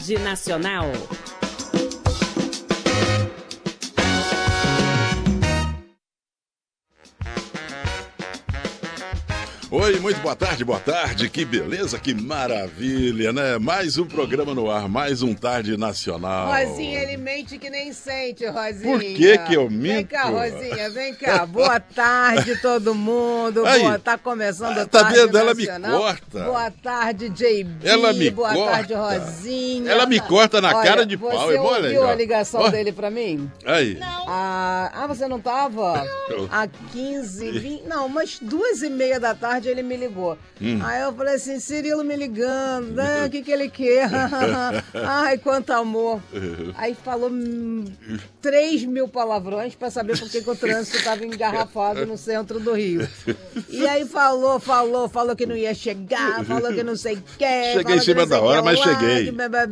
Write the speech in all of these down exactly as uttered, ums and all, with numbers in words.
Tarde Nacional. Oi, muito boa tarde, boa tarde, que beleza, que maravilha, né? Mais um programa no ar, mais um Tarde Nacional. Rosinha, ele mente que nem sente, Rosinha. Por que que eu minto? Vem cá, Rosinha, vem cá. Boa tarde, todo mundo. Aí, boa, tá começando a tá Tarde vendo? Ela me Nacional. corta. Boa tarde, J B. Ela me boa corta. tarde, Rosinha. Ela me corta na Olha, cara de pau, você é mó ouviu legal. a ligação Ó. dele pra mim? Aí. Ah, ah, você não tava? Às quinze, vinte, não, umas duas e meia da tarde ele me ligou. Hum. Aí eu falei assim, Cirilo me ligando, ah, o que que ele quer? Ai, quanto amor. Aí falou hum, três mil palavrões pra saber por que que o trânsito tava engarrafado no centro do Rio. E aí falou, falou, falou que não ia chegar, falou que não sei o que. Cheguei em cima da hora, mas cheguei.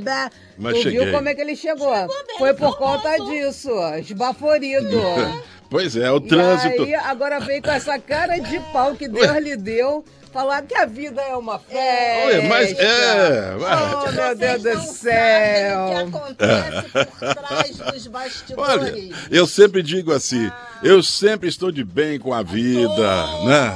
Mas tu cheguei. viu como é que ele chegou? Foi por conta disso, esbaforido. Pois é, o E trânsito. aí, agora veio com essa cara de pau que Deus lhe deu, falar que a vida é uma festa. Olha, mas é. Oh, meu Deus do céu. O que acontece por trás dos bastidores. Olha, eu sempre digo assim, eu sempre estou de bem com a vida, né?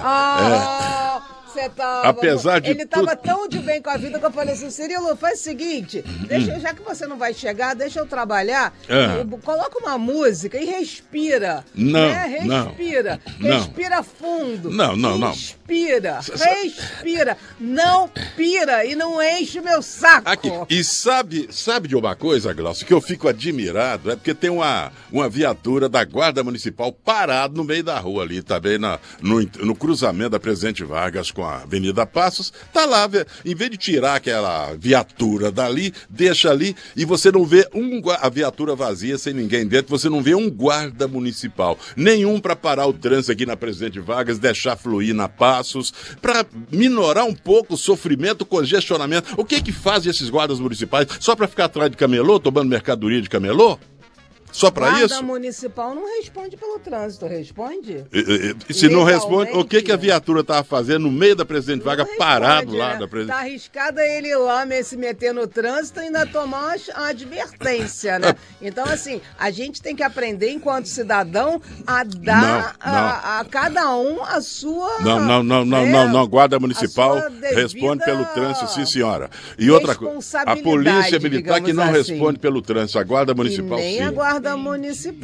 Ah, você tava. Apesar de Ele tava tudo- tão de bem com a vida que eu falei assim, Cirilo, faz o seguinte, deixa, já que você não vai chegar, deixa eu trabalhar, Ah. eu- coloca uma música e respira. Não, né? não. Respira. Não. Respira fundo. Não, não, não. Respira. Respira. Não pira e não enche meu saco. Aqui, e sabe, sabe de uma coisa, Glaucio, que eu fico admirado, é porque tem uma, uma viatura da Guarda Municipal parada no meio da rua ali, também na, no, no cruzamento da Presidente Vargas com a Avenida Passos, tá lá, ve- em vez de tirar aquela viatura dali, deixa ali, e você não vê um, gua- a viatura vazia sem ninguém dentro, você não vê um guarda municipal, nenhum para parar o trânsito aqui na Presidente Vargas, deixar fluir na Passos, para minorar um pouco o sofrimento, o congestionamento. O que que fazem esses guardas municipais? Só para ficar atrás de camelô, tomando mercadoria de camelô? Só para Guarda isso? municipal não responde pelo trânsito, responde? E, e- e se não responde, o que que a Legalmente. viatura estava fazendo no meio da Presidente Vargas, Não parado responde, lá né? da Presidente? Tá arriscado ele ir lá me- se meter no trânsito e ainda tomar uma, uma advertência, né? Então, assim, a gente tem que aprender, enquanto cidadão, a dar Não, não. A, a cada um a sua... Não, não, não, não, né, não, não, Guarda a Municipal sua devida responde pelo trânsito, sim senhora. E outra coisa, a responsabilidade, Polícia Militar que digamos não assim. responde pelo trânsito, a Guarda E Municipal nem sim. a guarda municipal.